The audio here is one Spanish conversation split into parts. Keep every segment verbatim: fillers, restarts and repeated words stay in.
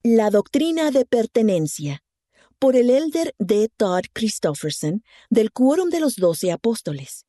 La doctrina de pertenencia, por el elder D. Todd Christofferson, del Quórum de los Doce Apóstoles.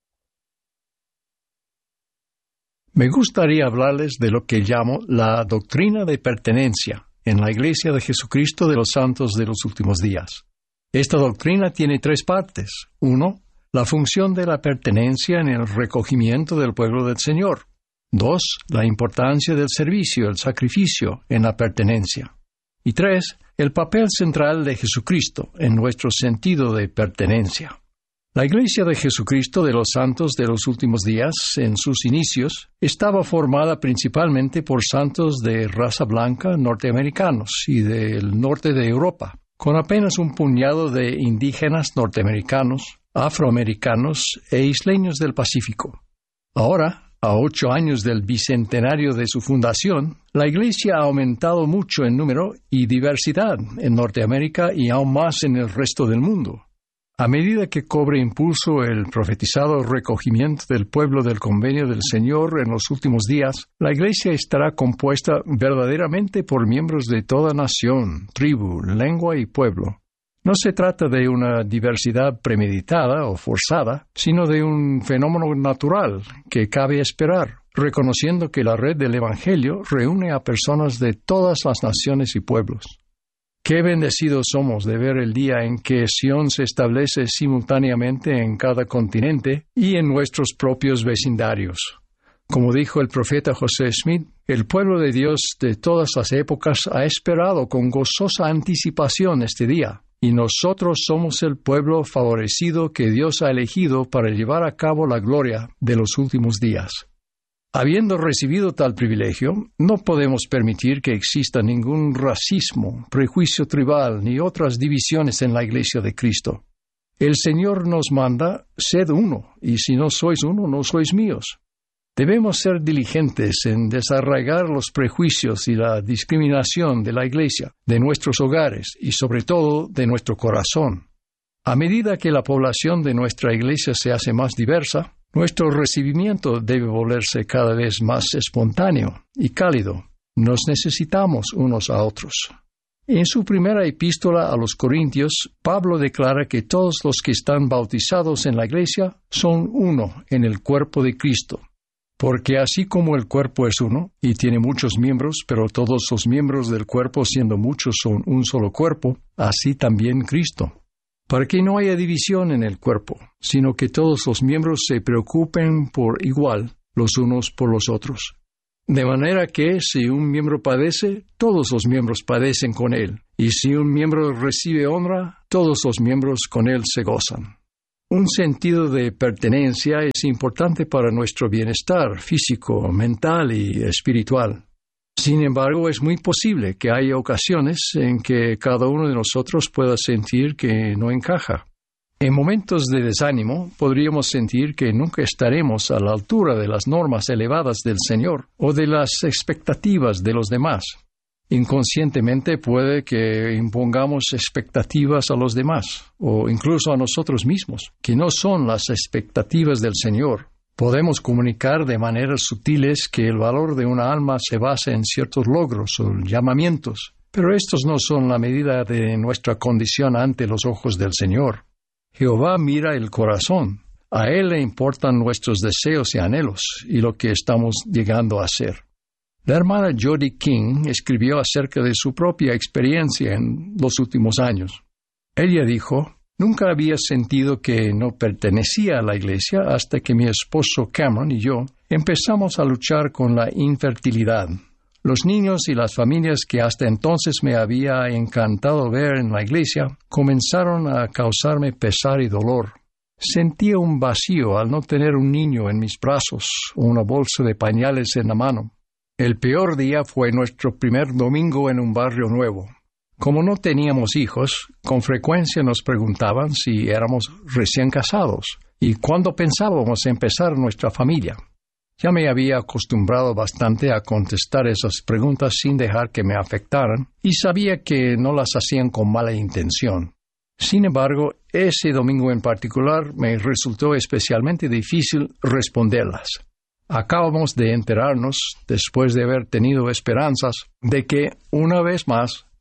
Me gustaría hablarles de lo que llamo la doctrina de pertenencia en la Iglesia de Jesucristo de los Santos de los Últimos Días. Esta doctrina tiene tres partes. Uno, la función de la pertenencia en el recogimiento del pueblo del Señor. Dos, la importancia del servicio, el sacrificio en la pertenencia. Y tres, el papel central de Jesucristo en nuestro sentido de pertenencia. La Iglesia de Jesucristo de los Santos de los Últimos Días, en sus inicios, estaba formada principalmente por santos de raza blanca norteamericanos y del norte de Europa, con apenas un puñado de indígenas norteamericanos, afroamericanos e isleños del Pacífico. Ahora, a ocho años del bicentenario de su fundación, la Iglesia ha aumentado mucho en número y diversidad en Norteamérica y aún más en el resto del mundo. A medida que cobre impulso el profetizado recogimiento del pueblo del convenio del Señor en los últimos días, la Iglesia estará compuesta verdaderamente por miembros de toda nación, tribu, lengua y pueblo. No se trata de una diversidad premeditada o forzada, sino de un fenómeno natural que cabe esperar, reconociendo que la red del Evangelio reúne a personas de todas las naciones y pueblos. Qué bendecidos somos de ver el día en que Sion se establece simultáneamente en cada continente y en nuestros propios vecindarios. Como dijo el profeta José Smith, el pueblo de Dios de todas las épocas ha esperado con gozosa anticipación este día. Y nosotros somos el pueblo favorecido que Dios ha elegido para llevar a cabo la gloria de los últimos días. Habiendo recibido tal privilegio, no podemos permitir que exista ningún racismo, prejuicio tribal ni otras divisiones en la Iglesia de Cristo. El Señor nos manda, sed uno, y si no sois uno, no sois míos. Debemos ser diligentes en desarraigar los prejuicios y la discriminación de la Iglesia, de nuestros hogares y sobre todo de nuestro corazón. A medida que la población de nuestra Iglesia se hace más diversa, nuestro recibimiento debe volverse cada vez más espontáneo y cálido. Nos necesitamos unos a otros. En su primera epístola a los Corintios, Pablo declara que todos los que están bautizados en la Iglesia son uno en el cuerpo de Cristo. Porque así como el cuerpo es uno, y tiene muchos miembros, pero todos los miembros del cuerpo siendo muchos son un solo cuerpo, así también Cristo. Para que no haya división en el cuerpo, sino que todos los miembros se preocupen por igual los unos por los otros. De manera que, si un miembro padece, todos los miembros padecen con él, y si un miembro recibe honra, todos los miembros con él se gozan. Un sentido de pertenencia es importante para nuestro bienestar físico, mental y espiritual. Sin embargo, es muy posible que haya ocasiones en que cada uno de nosotros pueda sentir que no encaja. En momentos de desánimo, podríamos sentir que nunca estaremos a la altura de las normas elevadas del Señor o de las expectativas de los demás. Inconscientemente puede que impongamos expectativas a los demás, o incluso a nosotros mismos, que no son las expectativas del Señor. Podemos comunicar de maneras sutiles que el valor de una alma se basa en ciertos logros o llamamientos, pero estos no son la medida de nuestra condición ante los ojos del Señor. Jehová mira el corazón. A Él le importan nuestros deseos y anhelos y lo que estamos llegando a ser. La hermana Jody King escribió acerca de su propia experiencia en los últimos años. Ella dijo, nunca había sentido que no pertenecía a la iglesia hasta que mi esposo Cameron y yo empezamos a luchar con la infertilidad. Los niños y las familias que hasta entonces me había encantado ver en la iglesia comenzaron a causarme pesar y dolor. Sentía un vacío al no tener un niño en mis brazos o una bolsa de pañales en la mano. El peor día fue nuestro primer domingo en un barrio nuevo. Como no teníamos hijos, con frecuencia nos preguntaban si éramos recién casados y cuándo pensábamos empezar nuestra familia. Ya me había acostumbrado bastante a contestar esas preguntas sin dejar que me afectaran y sabía que no las hacían con mala intención. Sin embargo, ese domingo en particular me resultó especialmente difícil responderlas. Acabamos de enterarnos, después de haber tenido esperanzas, de que, una vez más,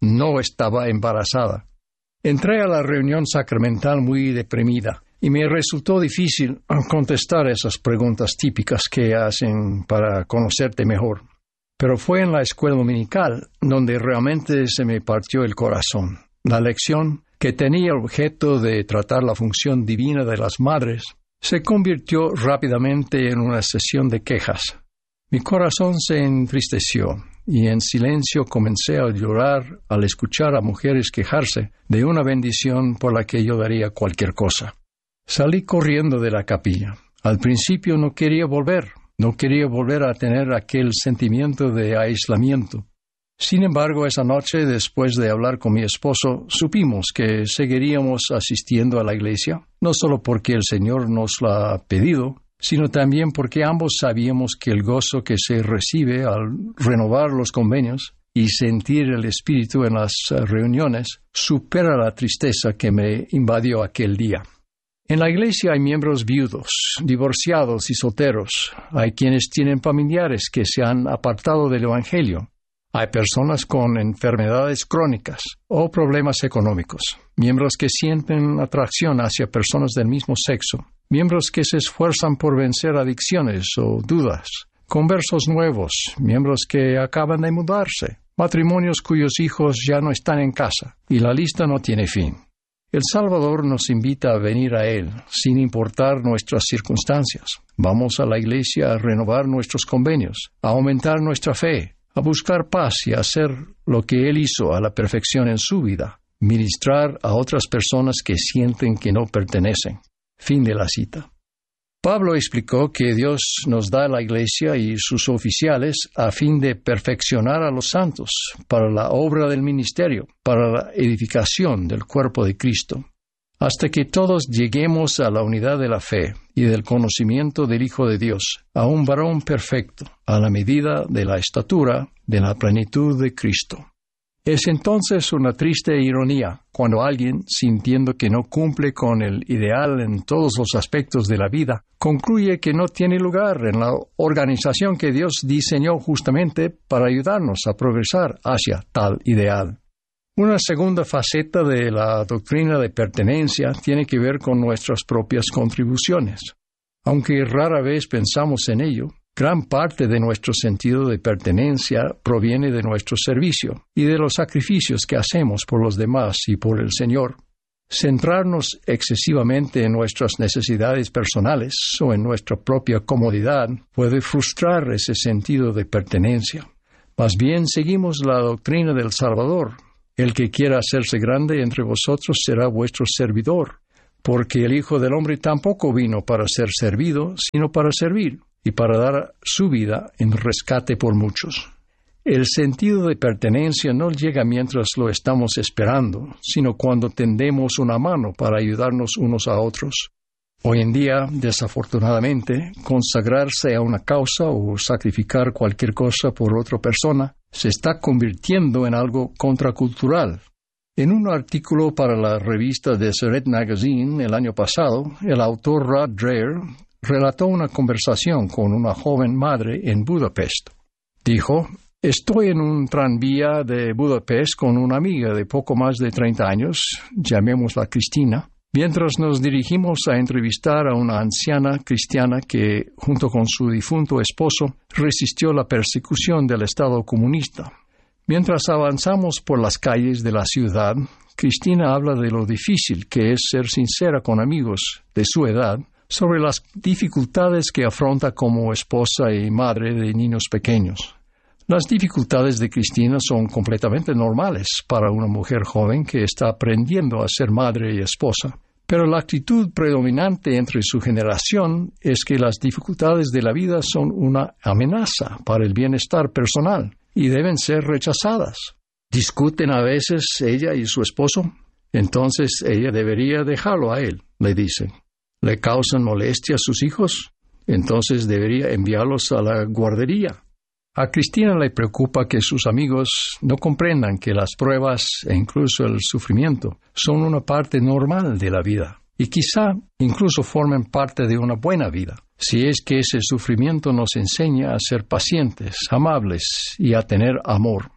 no estaba embarazada. Entré a la reunión sacramental muy deprimida y me resultó difícil contestar esas preguntas típicas que hacen para conocerte mejor. Pero fue en la escuela dominical donde realmente se me partió el corazón. La lección, que tenía el objeto de tratar la función divina de las madres, se convirtió rápidamente en una sesión de quejas. Mi corazón se entristeció y en silencio comencé a llorar al escuchar a mujeres quejarse de una bendición por la que yo daría cualquier cosa. Salí corriendo de la capilla. Al principio no quería volver, no quería volver a tener aquel sentimiento de aislamiento. Sin embargo, esa noche, después de hablar con mi esposo, supimos que seguiríamos asistiendo a la iglesia, no solo porque el Señor nos lo ha pedido, sino también porque ambos sabíamos que el gozo que se recibe al renovar los convenios y sentir el Espíritu en las reuniones supera la tristeza que me invadió aquel día. En la iglesia hay miembros viudos, divorciados y solteros. Hay quienes tienen familiares que se han apartado del Evangelio. Hay personas con enfermedades crónicas o problemas económicos, miembros que sienten atracción hacia personas del mismo sexo, miembros que se esfuerzan por vencer adicciones o dudas, conversos nuevos, miembros que acaban de mudarse, matrimonios cuyos hijos ya no están en casa, y la lista no tiene fin. El Salvador nos invita a venir a Él, sin importar nuestras circunstancias. Vamos a la iglesia a renovar nuestros convenios, a aumentar nuestra fe, a buscar paz y a hacer lo que Él hizo a la perfección en su vida, ministrar a otras personas que sienten que no pertenecen. Fin de la cita. Pablo explicó que Dios nos da la iglesia y sus oficiales a fin de perfeccionar a los santos para la obra del ministerio, para la edificación del cuerpo de Cristo, hasta que todos lleguemos a la unidad de la fe y del conocimiento del Hijo de Dios, a un varón perfecto, a la medida de la estatura de la plenitud de Cristo. Es entonces una triste ironía cuando alguien, sintiendo que no cumple con el ideal en todos los aspectos de la vida, concluye que no tiene lugar en la organización que Dios diseñó justamente para ayudarnos a progresar hacia tal ideal. Una segunda faceta de la doctrina de pertenencia tiene que ver con nuestras propias contribuciones. Aunque rara vez pensamos en ello, gran parte de nuestro sentido de pertenencia proviene de nuestro servicio y de los sacrificios que hacemos por los demás y por el Señor. Centrarnos excesivamente en nuestras necesidades personales o en nuestra propia comodidad puede frustrar ese sentido de pertenencia. Más bien seguimos la doctrina del Salvador. El que quiera hacerse grande entre vosotros será vuestro servidor, porque el Hijo del Hombre tampoco vino para ser servido, sino para servir, y para dar su vida en rescate por muchos. El sentido de pertenencia no llega mientras lo estamos esperando, sino cuando tendemos una mano para ayudarnos unos a otros. Hoy en día, desafortunadamente, consagrarse a una causa o sacrificar cualquier cosa por otra persona se está convirtiendo en algo contracultural. En un artículo para la revista Deseret Magazine el año pasado, el autor Rod Dreher relató una conversación con una joven madre en Budapest. Dijo: «Estoy en un tranvía de Budapest con una amiga de poco más de treinta años, llamémosla Cristina, mientras nos dirigimos a entrevistar a una anciana cristiana que, junto con su difunto esposo, resistió la persecución del Estado comunista. Mientras avanzamos por las calles de la ciudad, Cristina habla de lo difícil que es ser sincera con amigos de su edad sobre las dificultades que afronta como esposa y madre de niños pequeños. Las dificultades de Cristina son completamente normales para una mujer joven que está aprendiendo a ser madre y esposa, pero la actitud predominante entre su generación es que las dificultades de la vida son una amenaza para el bienestar personal y deben ser rechazadas. Discuten a veces ella y su esposo, entonces ella debería dejarlo a él, le dicen. ¿Le causan molestia a sus hijos? Entonces debería enviarlos a la guardería. A Cristina le preocupa que sus amigos no comprendan que las pruebas e incluso el sufrimiento son una parte normal de la vida y quizá incluso formen parte de una buena vida, si es que ese sufrimiento nos enseña a ser pacientes, amables y a tener amor.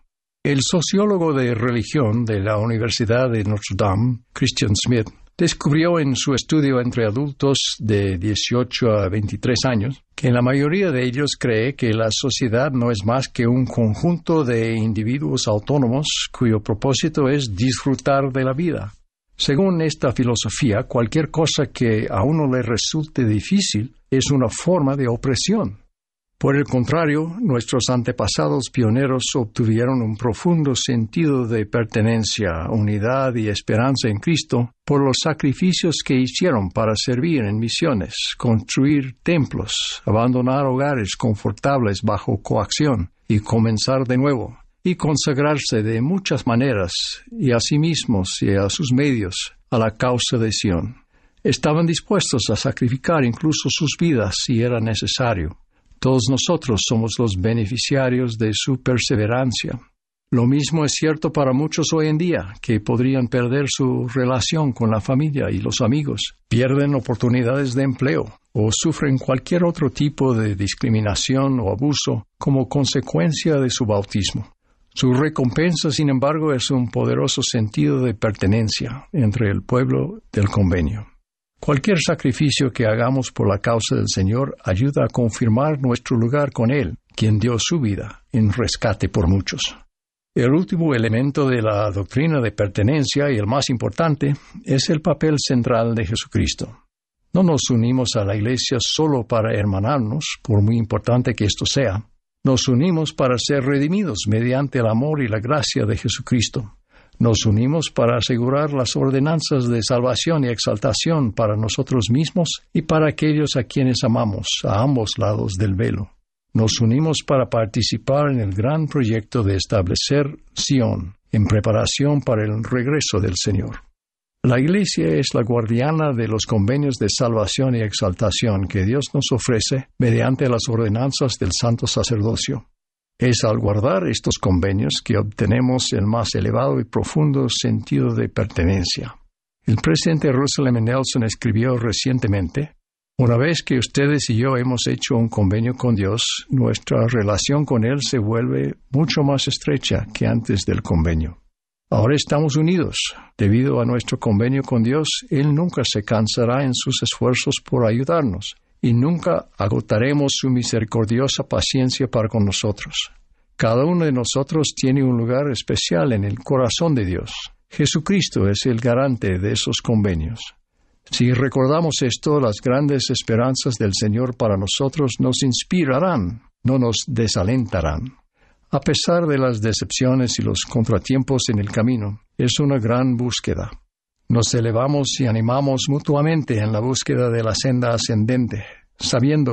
El sociólogo de religión de la Universidad de Notre Dame, Christian Smith, descubrió en su estudio entre adultos de dieciocho a veintitrés años que la mayoría de ellos cree que la sociedad no es más que un conjunto de individuos autónomos cuyo propósito es disfrutar de la vida. Según esta filosofía, cualquier cosa que a uno le resulte difícil es una forma de opresión. Por el contrario, nuestros antepasados pioneros obtuvieron un profundo sentido de pertenencia, unidad y esperanza en Cristo por los sacrificios que hicieron para servir en misiones, construir templos, abandonar hogares confortables bajo coacción y comenzar de nuevo, y consagrarse de muchas maneras, y a sí mismos y a sus medios, a la causa de Sion. Estaban dispuestos a sacrificar incluso sus vidas si era necesario. Todos nosotros somos los beneficiarios de su perseverancia. Lo mismo es cierto para muchos hoy en día, que podrían perder su relación con la familia y los amigos, pierden oportunidades de empleo o sufren cualquier otro tipo de discriminación o abuso como consecuencia de su bautismo. Su recompensa, sin embargo, es un poderoso sentido de pertenencia entre el pueblo del convenio. Cualquier sacrificio que hagamos por la causa del Señor ayuda a confirmar nuestro lugar con Él, quien dio su vida en rescate por muchos. El último elemento de la doctrina de pertenencia, y el más importante, es el papel central de Jesucristo. No nos unimos a la Iglesia solo para hermanarnos, por muy importante que esto sea. Nos unimos para ser redimidos mediante el amor y la gracia de Jesucristo. Nos unimos para asegurar las ordenanzas de salvación y exaltación para nosotros mismos y para aquellos a quienes amamos, a ambos lados del velo. Nos unimos para participar en el gran proyecto de establecer Sion, en preparación para el regreso del Señor. La Iglesia es la guardiana de los convenios de salvación y exaltación que Dios nos ofrece mediante las ordenanzas del santo sacerdocio. Es al guardar estos convenios que obtenemos el más elevado y profundo sentido de pertenencia. El presidente Russell M. Nelson escribió recientemente: una vez que ustedes y yo hemos hecho un convenio con Dios, nuestra relación con Él se vuelve mucho más estrecha que antes del convenio. Ahora estamos unidos. Debido a nuestro convenio con Dios, Él nunca se cansará en sus esfuerzos por ayudarnos, y nunca agotaremos su misericordiosa paciencia para con nosotros. Cada uno de nosotros tiene un lugar especial en el corazón de Dios. Jesucristo es el garante de esos convenios. Si recordamos esto, las grandes esperanzas del Señor para nosotros nos inspirarán, no nos desalentarán. A pesar de las decepciones y los contratiempos en el camino, es una gran búsqueda. Nos elevamos y animamos mutuamente en la búsqueda de la senda ascendente, sabiendo